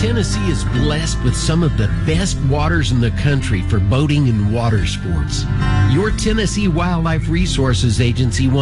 Tennessee is blessed with some of the best waters in the country for boating and water sports. Your Tennessee Wildlife Resources Agency wants